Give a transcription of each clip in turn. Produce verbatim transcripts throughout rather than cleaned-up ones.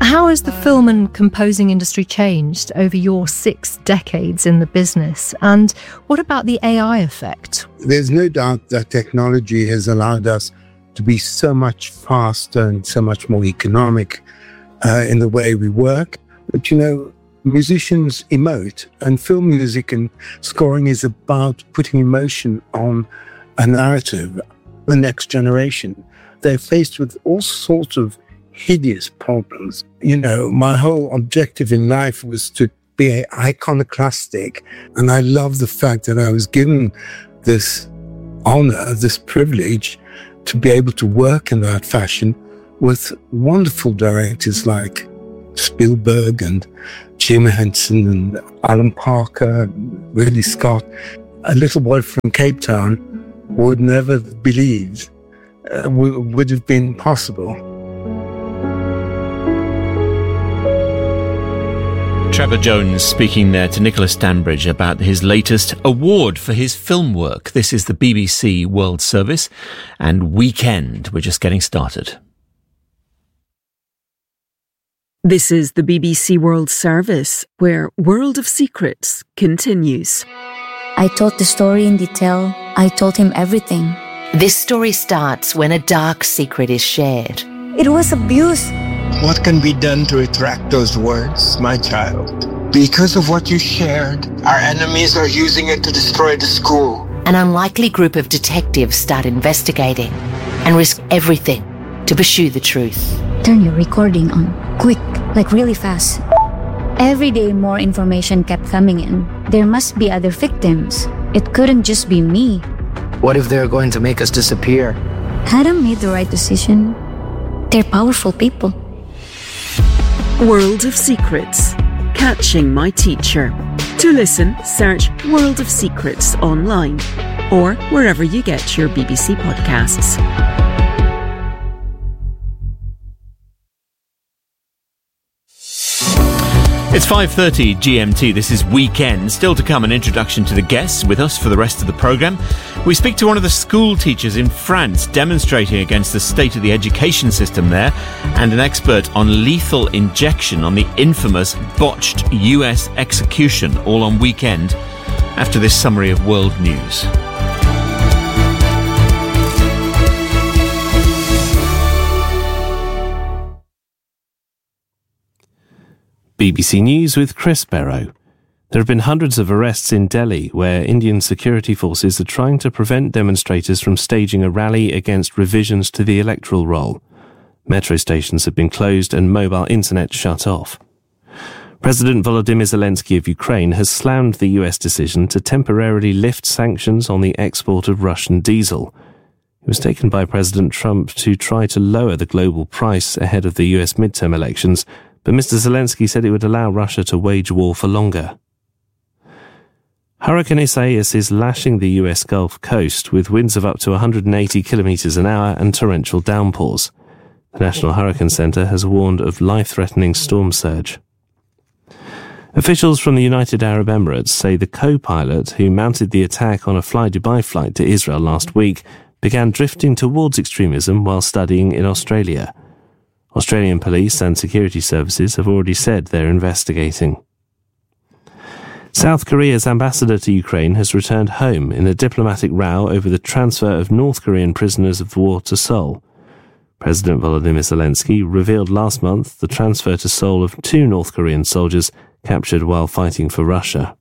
How has the film and composing industry changed over your six decades in the business? And what about the A I effect? There's no doubt that technology has allowed us to be so much faster and so much more economic uh, in the way we work. But, you know, musicians emote, and film music and scoring is about putting emotion on a narrative. The next generation, they're faced with all sorts of hideous problems. You know, my whole objective in life was to be iconoclastic, and I love the fact that I was given this honor, this privilege to be able to work in that fashion with wonderful directors like Spielberg and Jim Henson and Alan Parker, and Ridley Scott. A little boy from Cape Town would never have believed uh, w- would have been possible. Trevor Jones speaking there to Nicholas Stanbridge about his latest award for his film work. This is the B B C World Service and Weekend. We're just getting started. This is the B B C World Service, where World of Secrets continues. I told the story in detail. I told him everything. This story starts when a dark secret is shared. It was abuse. What can be done to retract those words, my child? Because of what you shared, our enemies are using it to destroy the school. An unlikely group of detectives start investigating and risk everything to pursue the truth. Turn your recording on. Quick, like really fast. Every day more information kept coming in. There must be other victims. It couldn't just be me. What if they're going to make us disappear? Adam made the right decision. They're powerful people. World of Secrets. Catching My Teacher. To listen, search World of Secrets online or wherever you get your B B C podcasts. It's five thirty G M T. This is Weekend. Still to come, an introduction to the guests with us for the rest of the programme. We speak to one of the school teachers in France demonstrating against the state of the education system there, and an expert on lethal injection on the infamous botched U S execution, all on Weekend, after this summary of world news. B B C News with Chris Barrow. There have been hundreds of arrests in Delhi, where Indian security forces are trying to prevent demonstrators from staging a rally against revisions to the electoral roll. Metro stations have been closed and mobile internet shut off. President Volodymyr Zelensky of Ukraine has slammed the U S decision to temporarily lift sanctions on the export of Russian diesel. It was taken by President Trump to try to lower the global price ahead of the U S midterm elections, but Mister Zelensky said it would allow Russia to wage war for longer. Hurricane Isaias is lashing the U S Gulf Coast with winds of up to one hundred eighty kilometres an hour and torrential downpours. The National Hurricane Centre has warned of life-threatening storm surge. Officials from the United Arab Emirates say the co-pilot who mounted the attack on a Fly-Dubai flight to Israel last week began drifting towards extremism while studying in Australia. Australian police and security services have already said they're investigating. South Korea's ambassador to Ukraine has returned home in a diplomatic row over the transfer of North Korean prisoners of war to Seoul. President Volodymyr Zelensky revealed last month the transfer to Seoul of two North Korean soldiers captured while fighting for Russia.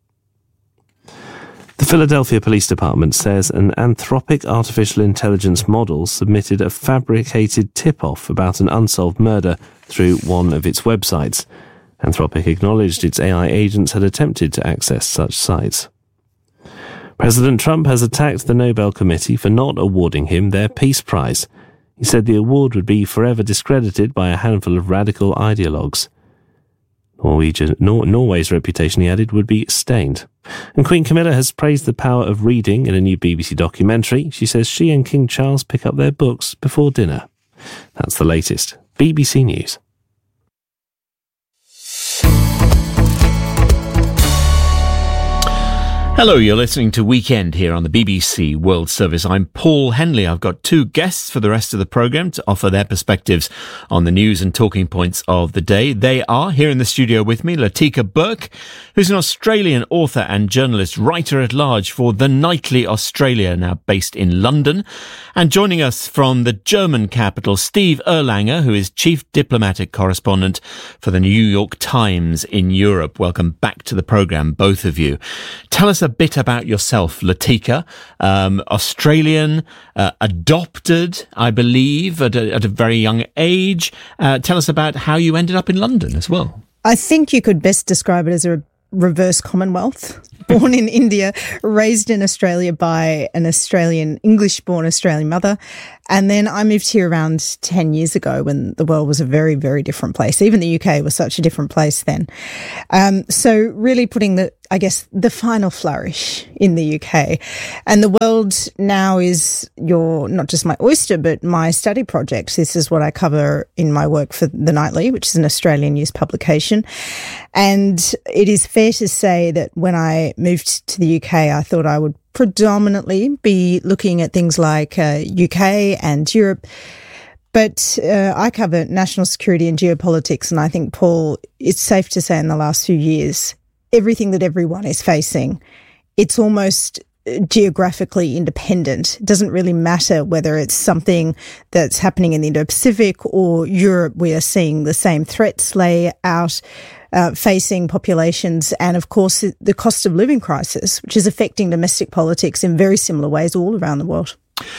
The Philadelphia Police Department says an Anthropic artificial intelligence model submitted a fabricated tip-off about an unsolved murder through one of its websites. Anthropic acknowledged its A I agents had attempted to access such sites. President Trump has attacked the Nobel Committee for not awarding him their Peace Prize. He said the award would be forever discredited by a handful of radical ideologues. Norwegian, Nor- Norway's reputation, he added, would be stained. And Queen Camilla has praised the power of reading in a new B B C documentary. She says she and King Charles pick up their books before dinner. That's the latest. B B C News. Hello, you're listening to Weekend here on the B B C World Service. I'm Paul Henley. I've got two guests for the rest of the programme to offer their perspectives on the news and talking points of the day. They are, here in the studio with me, Latika Burke, who's an Australian author and journalist, writer at large for The Nightly Australia, now based in London. And joining us from the German capital, Steve Erlanger, who is Chief Diplomatic Correspondent for the New York Times in Europe. Welcome back to the programme, both of you. Tell us a bit about yourself, Latika. Um, Australian, uh, adopted, I believe, at a, at a very young age. Uh, tell us about how you ended up in London as well. I think you could best describe it as a reverse Commonwealth. Born in India, raised in Australia by an Australian, English-born Australian mother. And then I moved here around ten years ago when the world was a very, very different place. Even the U K was such a different place then. Um, so really putting the, I guess, the final flourish in the U K. And the world now is your, not just my oyster, but my study project. This is what I cover in my work for The Nightly, which is an Australian news publication. And it is fair to say that when I moved to the U K, I thought I would predominantly be looking at things like uh, U K and Europe. But uh, I cover national security and geopolitics. And I think, Paul, it's safe to say in the last few years, everything that everyone is facing, it's almost geographically independent. It doesn't really matter whether it's something that's happening in the Indo-Pacific or Europe. We are seeing the same threats lay out uh, facing populations, and of course the cost of living crisis, which is affecting domestic politics in very similar ways all around the world.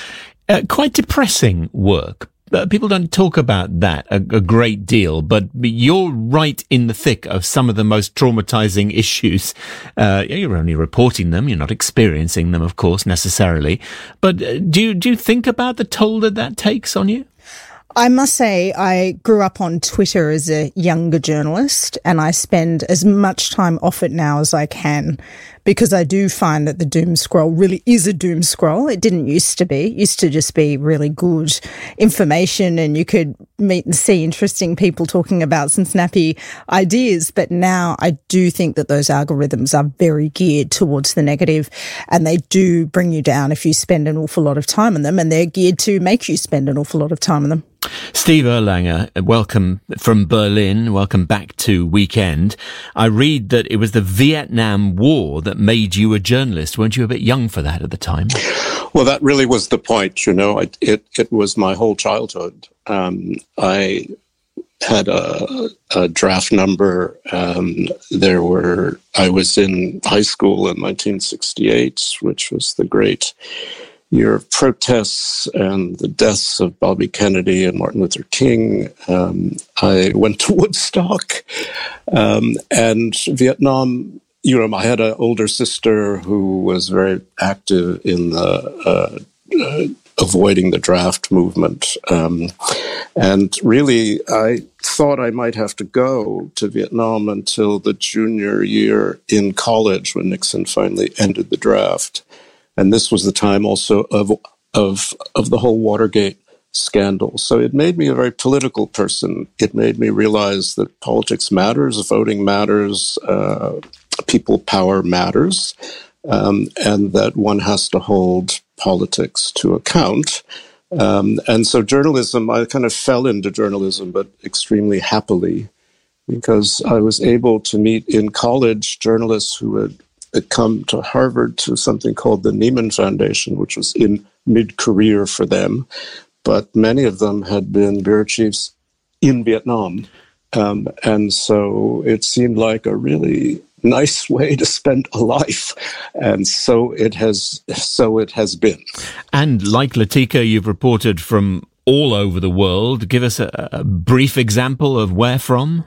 Uh, quite depressing work. Uh, people don't talk about that a, a great deal, but you're right in the thick of some of the most traumatizing issues. Uh, you're only reporting them. You're not experiencing them, of course, necessarily. But uh, do you, do you think about the toll that that takes on you? I must say I grew up on Twitter as a younger journalist, and I spend as much time off it now as I can, because I do find that the doom scroll really is a doom scroll. It didn't used to be. It used to just be really good information, and you could meet and see interesting people talking about some snappy ideas. But now I do think that those algorithms are very geared towards the negative, and they do bring you down if you spend an awful lot of time on them, and they're geared to make you spend an awful lot of time on them. Steve Erlanger, welcome from Berlin. Welcome back to Weekend. I read that it was the Vietnam War that made you a journalist. Weren't you a bit young for that at the time? Well, that really was the point. You know, it it, it was my whole childhood. Um, I had a, a draft number. Um, there were. I was in high school in nineteen sixty-eight, which was the great year of protests and the deaths of Bobby Kennedy and Martin Luther King. Um, I went to Woodstock, um, and Vietnam. You know, I had an older sister who was very active in the uh, uh, avoiding the draft movement. Um, and really, I thought I might have to go to Vietnam until the junior year in college when Nixon finally ended the draft. And this was the time also of of of the whole Watergate scandal. So it made me a very political person. It made me realize that politics matters, voting matters, uh, people power matters, um, and that one has to hold politics to account. Um, and so journalism, I kind of fell into journalism, but extremely happily, because I was able to meet in college journalists who had had come to Harvard to something called the Nieman Foundation, which was in mid-career for them. But many of them had been bureau chiefs in Vietnam. Um, and so it seemed like a really nice way to spend a life. And so it has, so it has been. And like Latika, you've reported from all over the world. Give us a, a brief example of where from.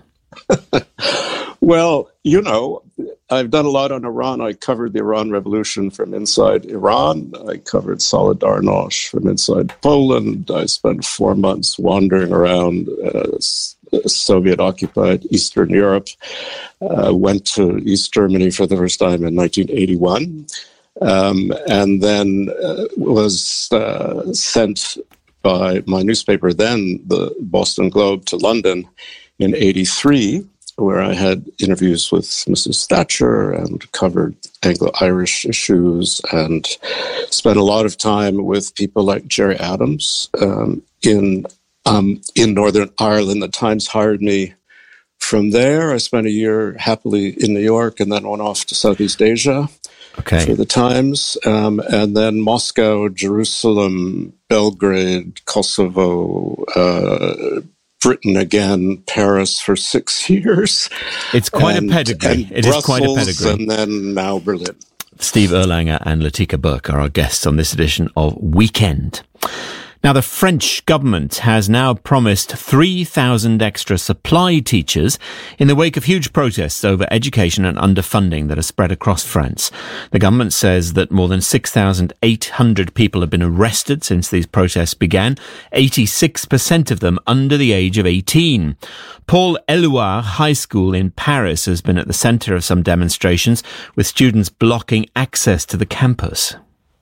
Well, you know, I've done a lot on Iran. I covered the Iran Revolution from inside Iran. I covered Solidarność from inside Poland. I spent four months wandering around uh, Soviet-occupied Eastern Europe. Uh, went to East Germany for the first time in nineteen eighty-one, um, and then uh, was uh, sent by my newspaper then, the Boston Globe, to London in eighty-three. where I had interviews with Missus Thatcher and covered Anglo-Irish issues and spent a lot of time with people like Gerry Adams um, in um, in Northern Ireland. The Times hired me from there. I spent a year happily in New York and then went off to Southeast Asia okay. for the Times. Um, and then Moscow, Jerusalem, Belgrade, Kosovo, uh, Britain again, Paris for six years. It's quite and, a pedigree. It Brussels, is quite a pedigree. And then now Berlin. Steve Erlanger and Latika Burke are our guests on this edition of Weekend. Now, the French government has now promised three thousand extra supply teachers in the wake of huge protests over education and underfunding that are spread across France. The government says that more than six thousand eight hundred people have been arrested since these protests began, eighty-six percent of them under the age of eighteen. Paul Éluard High School in Paris has been at the centre of some demonstrations, with students blocking access to the campus.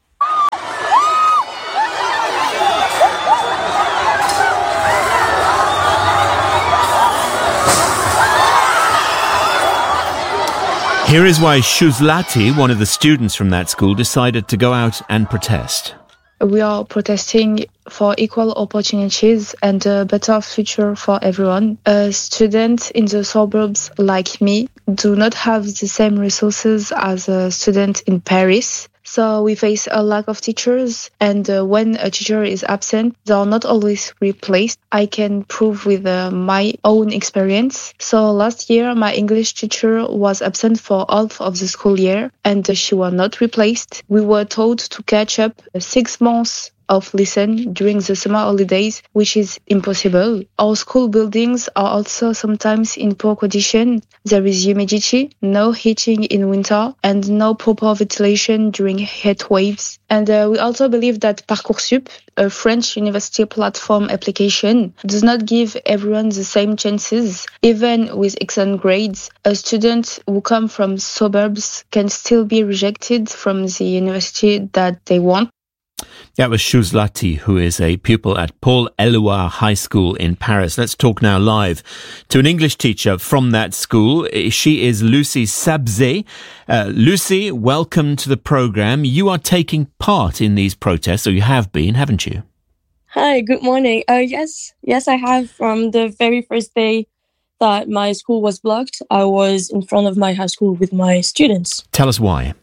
Here is why Shuzlati, one of the students from that school, decided to go out and protest. We are protesting for equal opportunities and a better future for everyone. A student in the suburbs like me do not have the same resources as a student in Paris. So we face a lack of teachers, and uh, when a teacher is absent, they are not always replaced. I can prove with uh, my own experience. So last year, my English teacher was absent for half of the school year, and uh, she was not replaced. We were told to catch up uh, six months of lesson during the summer holidays, which is impossible. Our school buildings are also sometimes in poor condition. There is humidity, no heating in winter, and no proper ventilation during heat waves. And uh, we also believe that Parcoursup, a French university platform application, does not give everyone the same chances. Even with excellent grades, a student who come from suburbs can still be rejected from the university that they want. That was Shuzlati, who is a pupil at Paul Éluard High School in Paris. Let's talk now live to an English teacher from that school. She is Lucy Sabze. Uh, Lucy, welcome to the programme. You are taking part in these protests, or you have been, haven't you? Hi, good morning. Uh, yes, yes, I have. From the very first day that my school was blocked, I was in front of my high school with my students. Tell us why.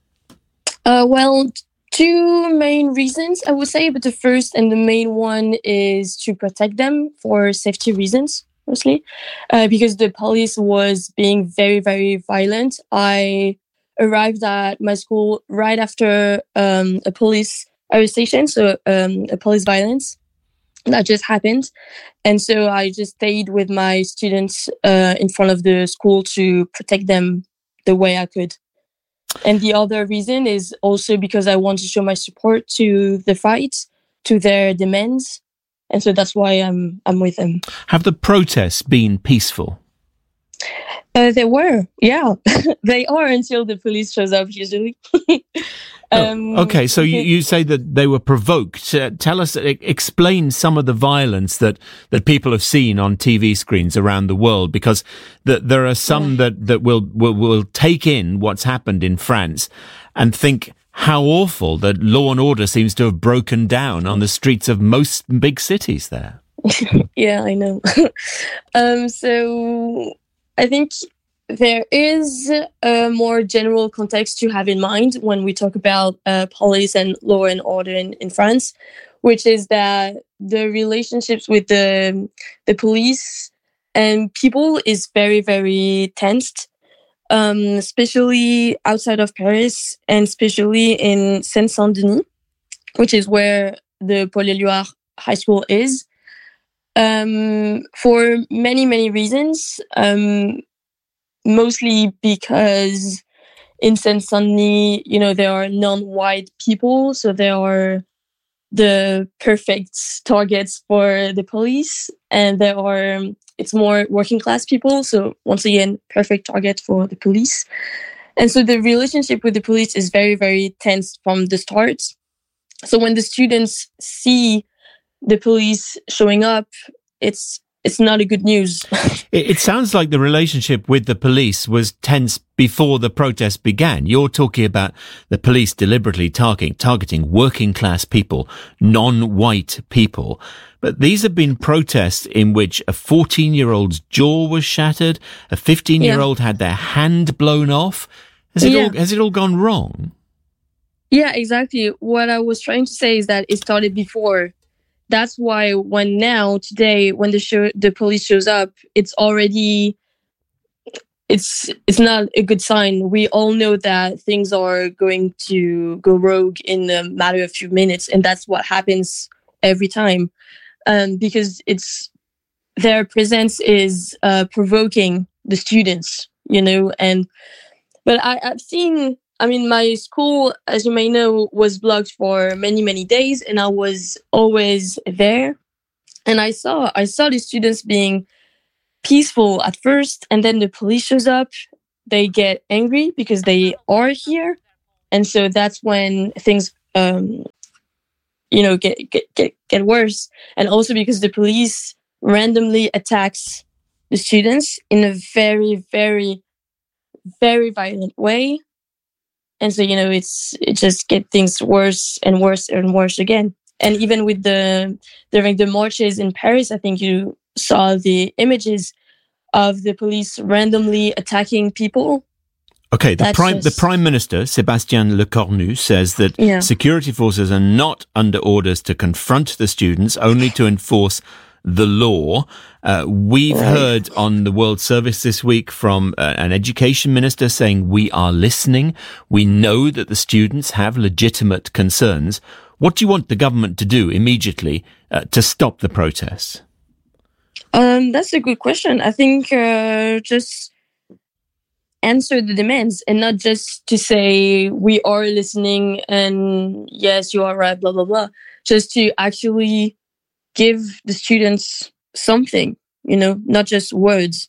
Uh, well, two main reasons, I would say, but the first and the main one is to protect them for safety reasons, mostly, uh, because the police was being very, very violent. I arrived at my school right after um, a police arrestation, so um, a police violence that just happened. And so I just stayed with my students uh, in front of the school to protect them the way I could. And the other reason is also because I want to show my support to the fight, to their demands. And so that's why I'm I'm with them. Have the protests been peaceful? Uh, they were, yeah. They are until the police shows up, usually. um, oh, okay, so you, you say that they were provoked. Uh, tell us, uh, explain some of the violence that, that people have seen on T V screens around the world, because the, there are some yeah. that, that will, will, will take in what's happened in France and think how awful that law and order seems to have broken down on the streets of most big cities there. Yeah, I know. um, so... I think there is a more general context to have in mind when we talk about uh, police and law and order in, in France, which is that the relationships with the the police and people is very, very tensed, um, especially outside of Paris and especially in Seine-Saint-Denis, which is where the Paul Éluard High School is. Um, for many, many reasons, um, mostly because in Seine-Saint-Denis, you know, there are non-white people, so there are the perfect targets for the police, and there are, it's more working class people, so once again, perfect target for the police. And so the relationship with the police is very, very tense from the start. So when the students see the police showing up, it's it's not a good news. It, it sounds like the relationship with the police was tense before the protest began. You're talking about the police deliberately targeting, targeting working class people, non-white people. But these have been protests in which a fourteen-year-old's jaw was shattered, a fifteen-year-old yeah. had their hand blown off. Has it, yeah. all, has it all gone wrong? Yeah, exactly. What I was trying to say is that it started before. That's why when now, today, when the show, the police shows up, it's already, it's it's not a good sign. We all know that things are going to go rogue in a matter of a few minutes. And that's what happens every time. Um, because it's, their presence is uh, provoking the students, you know, and, but I, I've seen, I mean, my school, as you may know, was blocked for many, many days, and I was always there. And I saw, I saw the students being peaceful at first, and then the police shows up. They get angry because they are here, and so that's when things, um, you know, get get get get worse. And also because the police randomly attacks the students in a very, very, very violent way. And so, you know, it's it just get things worse and worse and worse again. And even with the during the marches in Paris, I think you saw the images of the police randomly attacking people. Okay, the That's prime just... the Prime Minister, Sébastien Lecornu, says that yeah. security forces are not under orders to confront the students, only to enforce the law. Uh, we've right. heard on the World Service this week from uh, an education minister saying we are listening. We know that the students have legitimate concerns. What do you want the government to do immediately uh, to stop the protests? Um, that's a good question. I think uh, just answer the demands and not just to say we are listening and yes, you are right, blah, blah, blah. Just to actually give the students something, you know, not just words.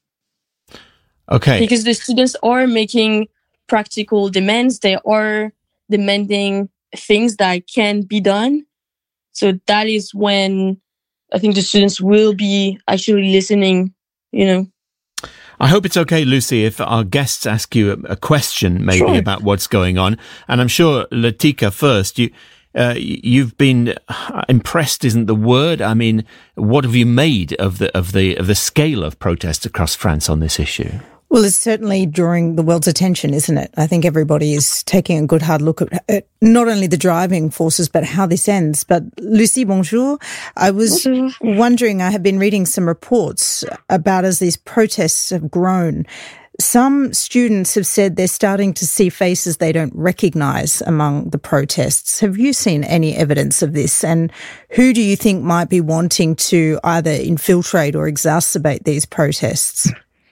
Okay. Because the students are making practical demands. They are demanding things that can be done. So that is when I think the students will be actually listening, you know. I hope it's okay, Lucy, if our guests ask you a, a question maybe sure. about what's going on. And I'm sure, Latika, first, you... Uh, you've been impressed, isn't the word? I mean, what have you made of the of the of the scale of protests across France on this issue? Well, it's certainly drawing the world's attention, isn't it? I think everybody is taking a good hard look at, at not only the driving forces, but how this ends. But Lucy, bonjour. I was bonjour. wondering, I have been reading some reports about as these protests have grown. Some students have said they're starting to see faces they don't recognise among the protests. Have you seen any evidence of this? And who do you think might be wanting to either infiltrate or exacerbate these protests?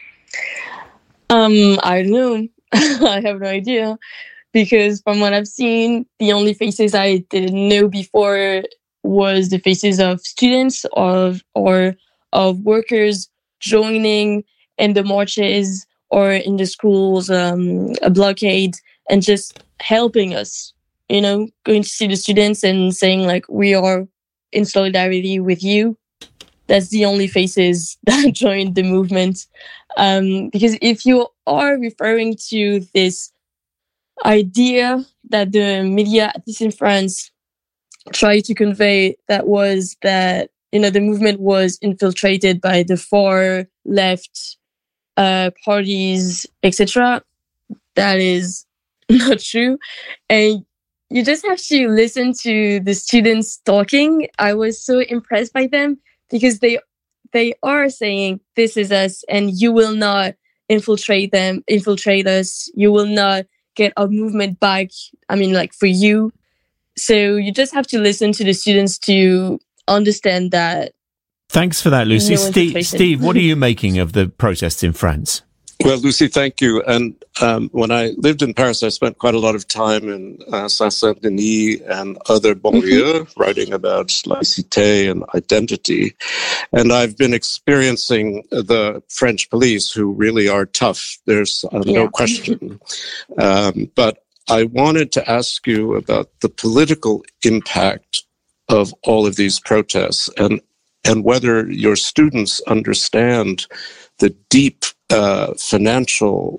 Um, I don't know. I have no idea. Because from what I've seen, the only faces I didn't know before was the faces of students or, or of workers joining in the marches or in the schools, um, a blockade, and just helping us, you know, going to see the students and saying, like, we are in solidarity with you. That's the only faces that joined the movement. Um, because if you are referring to this idea that the media, at least in France, tried to convey, that was that, you know, the movement was infiltrated by the far left uh parties, et cetera. That is not true. And you just have to listen to the students talking. I was so impressed by them because they they are saying this is us and you will not infiltrate them, infiltrate us. You will not get our movement back. I mean, like, for you. So you just have to listen to the students to understand that. Thanks for that, Lucy. No Steve, Steve, what are you making of the protests in France? Well, Lucy, thank you. And um, when I lived in Paris, I spent quite a lot of time in uh, Saint-Saint-Denis and other banlieues, mm-hmm. writing about laïcité and identity. And I've been experiencing the French police, who really are tough. There's uh, yeah. no question. um, but I wanted to ask you about the political impact of all of these protests. And and whether your students understand the deep uh, financial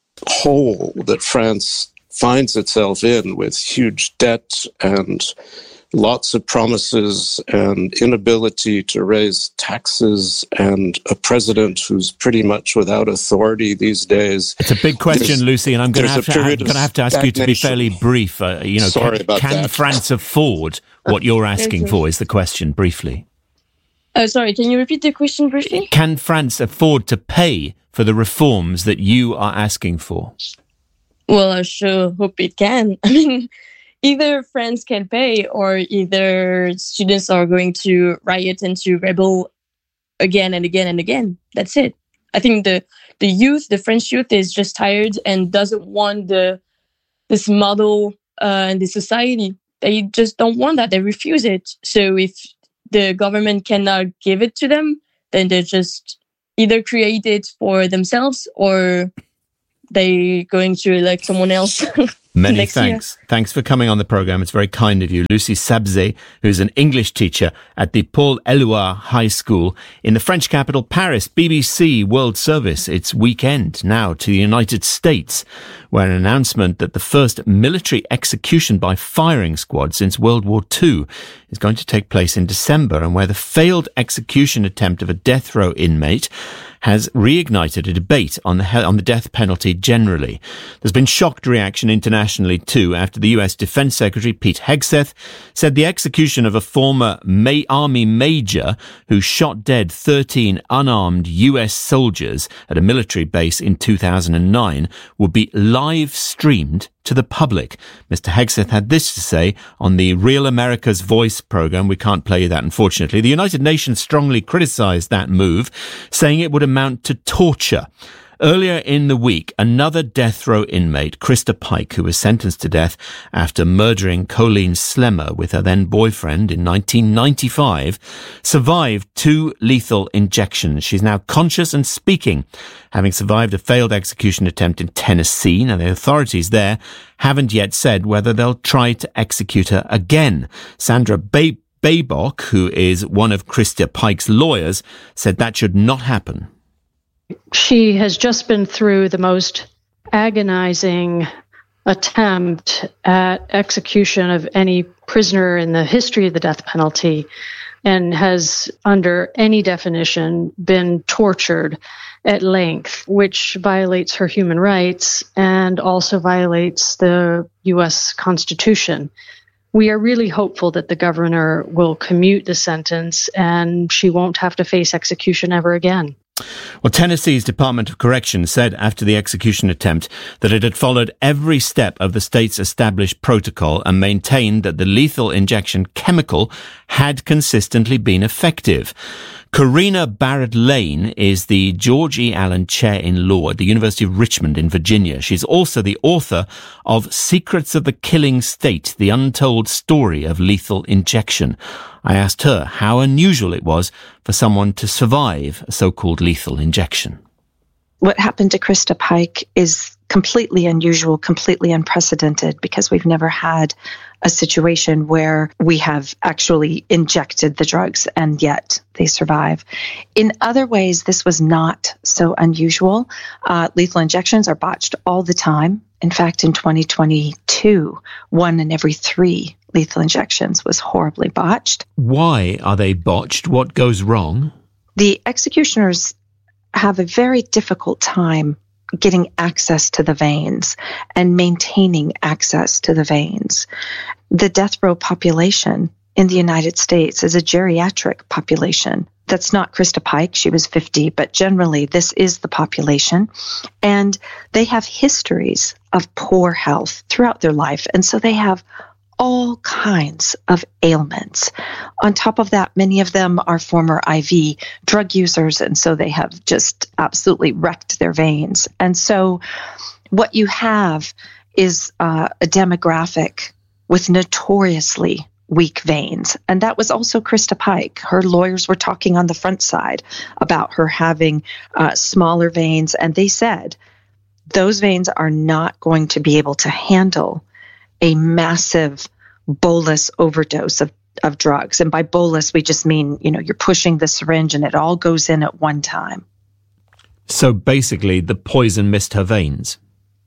hole that France finds itself in, with huge debt and lots of promises and inability to raise taxes and a president who's pretty much without authority these days. It's a big question, there's, Lucy, and I'm going to have to, I'm going to have to ask you to be fairly brief. Uh, you know, Sorry can, about can that. France afford what you're asking Okay. for is the question, briefly. Oh, sorry, can you repeat the question briefly? Can France afford to pay for the reforms that you are asking for? Well, I sure hope it can. I mean, either France can pay, or either students are going to riot and to rebel again and again and again. That's it. I think the the youth, the French youth, is just tired and doesn't want the this model uh, and the society. They just don't want that. They refuse it. So if the government cannot give it to them, then they just either create it for themselves, or they going to elect someone else. Many next thanks. year. Thanks for coming on the program. It's very kind of you. Lucy Sabzé, who's an English teacher at the Paul Éluard High School in the French capital, Paris. B B C World Service. It's weekend now to the United States, where an announcement that the first military execution by firing squad since World War Two is going to take place in December, and where the failed execution attempt of a death row inmate has reignited a debate on the he- on the death penalty generally. There's been shocked reaction internationally too after the U S Defense Secretary Pete Hegseth said the execution of a former May- Army major who shot dead thirteen unarmed U S soldiers at a military base in two thousand nine would be live streamed to the public. Mister Hegseth had this to say on the Real America's Voice program. We can't play you that, unfortunately. The United Nations strongly criticised that move, saying it would amount to torture. Earlier in the week, another death row inmate, Krista Pike, who was sentenced to death after murdering Colleen Slemmer with her then boyfriend in nineteen ninety-five, survived two lethal injections. She's now conscious and speaking, having survived a failed execution attempt in Tennessee. Now, the authorities there haven't yet said whether they'll try to execute her again. Sandra Bay- Baybock, who is one of Krista Pike's lawyers, said that should not happen. She has just been through the most agonizing attempt at execution of any prisoner in the history of the death penalty, and has, under any definition, been tortured at length, which violates her human rights and also violates the U S Constitution. We are really hopeful that the governor will commute the sentence and she won't have to face execution ever again. Well, Tennessee's Department of Corrections said after the execution attempt that it had followed every step of the state's established protocol and maintained that the lethal injection chemical had consistently been effective. Karina Barrett Lane is the George E. Allen Chair in Law at the University of Richmond in Virginia. She's also the author of Secrets of the Killing State, The Untold Story of Lethal Injection. I asked her how unusual it was for someone to survive a so-called lethal injection. What happened to Krista Pike is completely unusual, completely unprecedented, because we've never had a situation where we have actually injected the drugs and yet they survive. In other ways, this was not so unusual. Uh, lethal injections are botched all the time. In fact, in twenty twenty-two, one in every three lethal injections was horribly botched. Why are they botched? What goes wrong? The executioners have a very difficult time getting access to the veins and maintaining access to the veins. The death row population in the United States is a geriatric population. That's not Krista Pike. She was fifty, but generally this is the population. And they have histories of poor health throughout their life. And so they have all kinds of ailments. On top of that, many of them are former I V drug users, and so they have just absolutely wrecked their veins. And so what you have is uh, a demographic with notoriously weak veins. And that was also Krista Pike. Her lawyers were talking on the front side about her having uh, smaller veins, and they said those veins are not going to be able to handle a massive bolus overdose of, of drugs. And by bolus, we just mean, you know, you're pushing the syringe and it all goes in at one time. So basically, the poison missed her veins.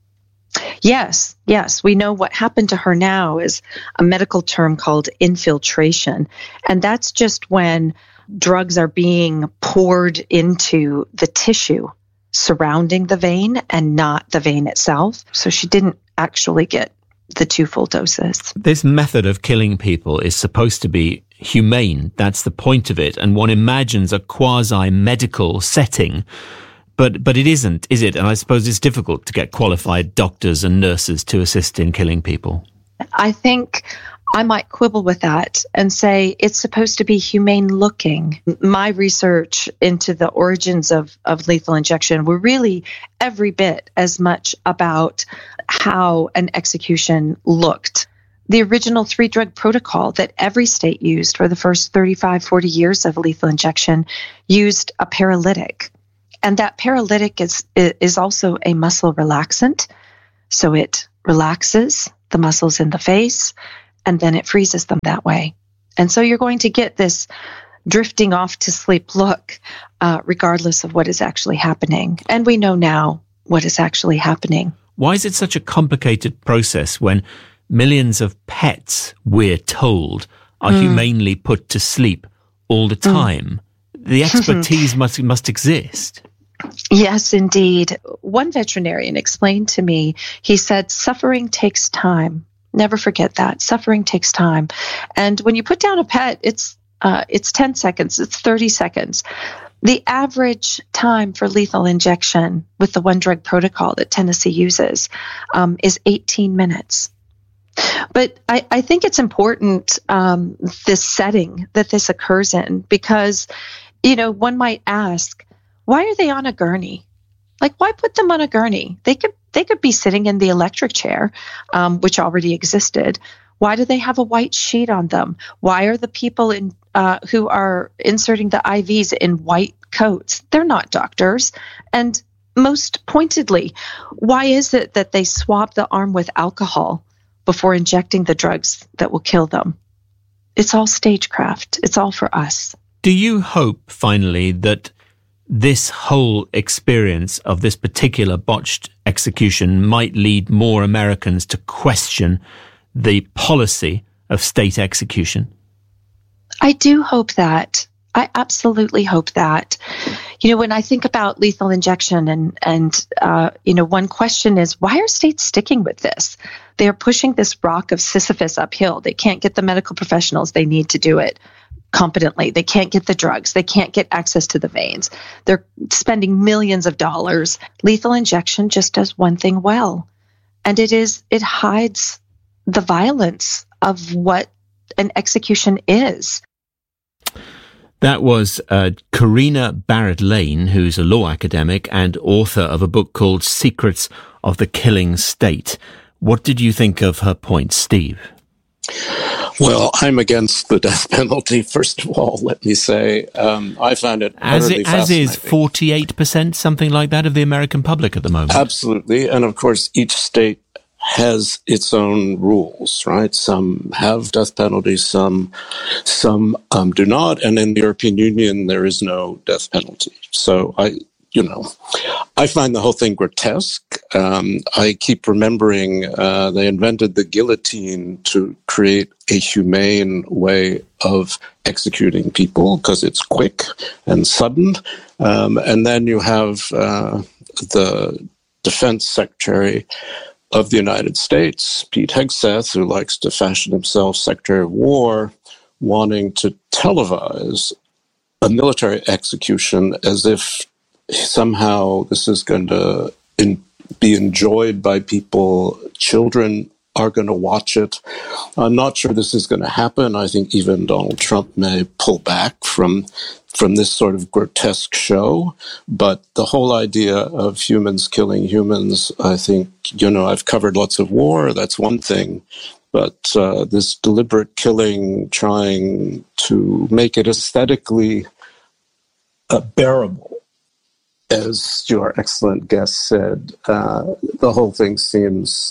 Yes, yes. We know what happened to her now is a medical term called infiltration. And that's just when drugs are being poured into the tissue surrounding the vein and not the vein itself. So she didn't actually get the two full doses. This method of killing people is supposed to be humane. That's the point of it. And one imagines a quasi-medical setting. But but it isn't, is it? And I suppose it's difficult to get qualified doctors and nurses to assist in killing people. I think I might quibble with that and say it's supposed to be humane looking. My research into the origins of, of lethal injection were really every bit as much about how an execution looked. The original three-drug protocol that every state used for the first thirty-five, forty years of lethal injection used a paralytic. And that paralytic is is also a muscle relaxant. So it relaxes the muscles in the face, and then it freezes them that way. And so you're going to get this drifting off to sleep look, uh, regardless of what is actually happening. And we know now what is actually happening. Why is it such a complicated process when millions of pets, we're told, are mm. humanely put to sleep all the time? Mm. The expertise must must exist. Yes, indeed. One veterinarian explained to me, he said, suffering takes time. Never forget that. Suffering takes time. And when you put down a pet, it's uh, it's ten seconds, it's thirty seconds. The average time for lethal injection with the one drug protocol that Tennessee uses um, is eighteen minutes. But I, I think it's important, um, this setting that this occurs in, because, you know, one might ask, why are they on a gurney? Like, why put them on a gurney? They could they could be sitting in the electric chair, um, which already existed. Why do they have a white sheet on them? Why are the people in uh, who are inserting the I Vs in white coats? They're not doctors. And most pointedly, why is it that they swab the arm with alcohol before injecting the drugs that will kill them? It's all stagecraft. It's all for us. Do you hope, finally, that this whole experience of this particular botched execution might lead more Americans to question the policy of state execution? I do hope that. I absolutely hope that. You know, when I think about lethal injection and, and uh, you know, one question is, why are states sticking with this? They are pushing this rock of Sisyphus uphill. They can't get the medical professionals they need to do it competently. They can't get the drugs. They can't get access to the veins. They're spending millions of dollars. Lethal injection just does one thing well, and it is it hides the violence of what an execution is. That was uh, Karina Barrett-Lane, who's a law academic and author of a book called Secrets of the Killing State. What did you think of her points, Steve? Well, I'm against the death penalty, first of all, let me say. Um, I find it as, utterly it, as is forty-eight percent, something like that, of the American public at the moment. Absolutely. And of course, each state has its own rules, right? Some have death penalties, some some um, do not. And in the European Union, there is no death penalty. So I, you know, I find the whole thing grotesque. Um, I keep remembering uh, they invented the guillotine to create a humane way of executing people because it's quick and sudden. Um, and then you have uh, the defense secretary of the United States, Pete Hegseth, who likes to fashion himself Secretary of War, wanting to televise a military execution as if somehow this is going to in, be enjoyed by people. Children are going to watch it. I'm not sure this is going to happen. I think even Donald Trump may pull back from from this sort of grotesque show. But the whole idea of humans killing humans, I think, you know, I've covered lots of war. That's one thing. But uh, this deliberate killing, trying to make it aesthetically uh, bearable, as your excellent guest said, uh, the whole thing seems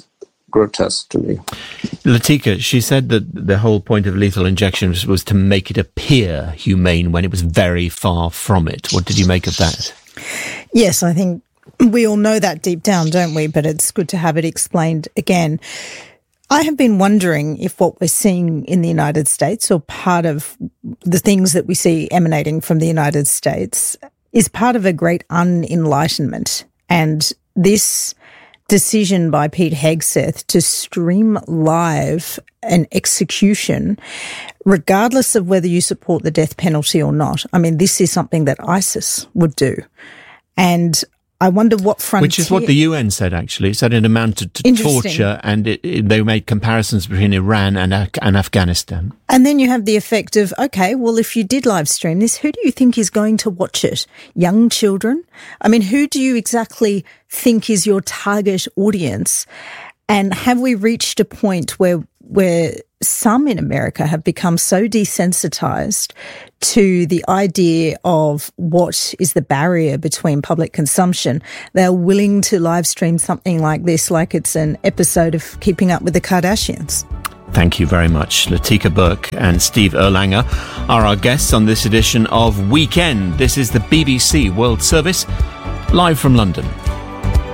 grotesque to me. Latika, she said that the whole point of lethal injection was, was to make it appear humane when it was very far from it. What did you make of that? Yes, I think we all know that deep down, don't we? But it's good to have it explained again. I have been wondering if what we're seeing in the United States, or part of the things that we see emanating from the United States, is part of a great unenlightenment. And this decision by Pete Hegseth to stream live an execution, regardless of whether you support the death penalty or not. I mean, this is something that ISIS would do. And I wonder what frontier... Which is what the U N said, actually. It said it amounted to torture, and it, it, they made comparisons between Iran and, and Afghanistan. And then you have the effect of, okay, well, if you did live stream this, who do you think is going to watch it? Young children? I mean, who do you exactly think is your target audience? And have we reached a point where where some in America have become so desensitized to the idea of what is the barrier between public consumption, they're willing to live stream something like this, like it's an episode of Keeping Up with the Kardashians? Thank you very much. Latika Burke and Steve Erlanger are our guests on this edition of Weekend. This is the B B C World Service, live from London.